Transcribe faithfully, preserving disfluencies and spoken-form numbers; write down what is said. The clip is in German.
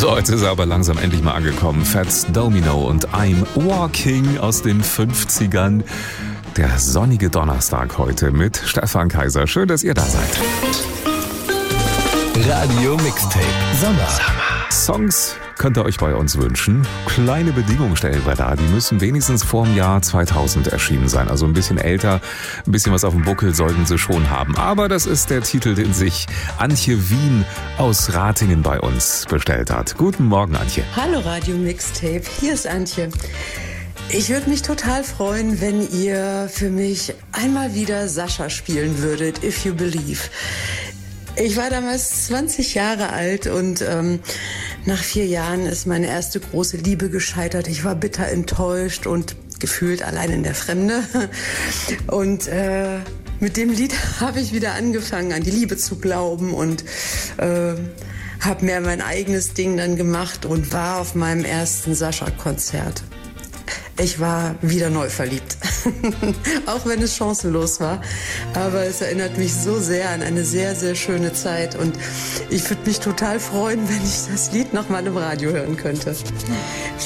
So, jetzt ist er aber langsam endlich mal angekommen. Fats Domino und I'm Walking aus den fünfzigern. Der sonnige Donnerstag heute mit Stefan Kaiser. Schön, dass ihr da seid. Radio Mixtape Sommer. Songs könnt ihr euch bei uns wünschen. Kleine Bedingungen stellen wir da. Die müssen wenigstens vor dem Jahr zweitausend erschienen sein. Also ein bisschen älter, ein bisschen was auf dem Buckel sollten sie schon haben. Aber das ist der Titel, den sich Antje Wien aus Ratingen bei uns bestellt hat. Guten Morgen, Antje. Hallo Radio Mixtape, hier ist Antje. Ich würde mich total freuen, wenn ihr für mich einmal wieder Sascha spielen würdet, If You Believe. Ich war damals zwanzig Jahre alt und ähm, nach vier Jahren ist meine erste große Liebe gescheitert. Ich war bitter enttäuscht und gefühlt allein in der Fremde. Und äh, mit dem Lied habe ich wieder angefangen, an die Liebe zu glauben und äh, habe mehr mein eigenes Ding dann gemacht und war auf meinem ersten Sascha-Konzert. Ich war wieder neu verliebt, auch wenn es chancenlos war. Aber es erinnert mich so sehr an eine sehr, sehr schöne Zeit. Und ich würde mich total freuen, wenn ich das Lied noch mal im Radio hören könnte.